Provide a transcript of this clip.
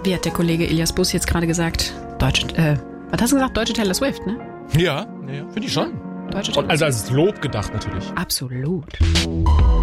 Wie hat der Kollege Elias Bus jetzt gerade gesagt? Was hast du gesagt? Deutsche Taylor Swift, ne? Ja, finde ich schon. Deutsche Taylor Also als Lob gedacht natürlich. Absolut.